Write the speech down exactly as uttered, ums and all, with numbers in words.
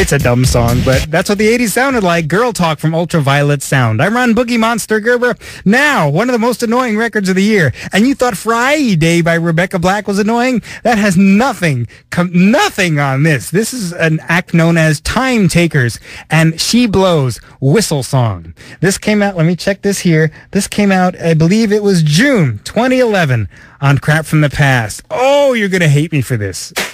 It's a dumb song, but that's what the eighties sounded like. Girl Talk from Ultraviolet Sound. I'm Ron Boogie Monster Gerber. Now, one of the most annoying records of the year. And you thought Friday by Rebecca Black was annoying? That has nothing, com- nothing on this. This is an act known as Time Takers and She Blows Whistle Song. This came out, let me check this here. This came out, I believe it was June twenty eleven on Crap from the Past. Oh, you're going to hate me for this.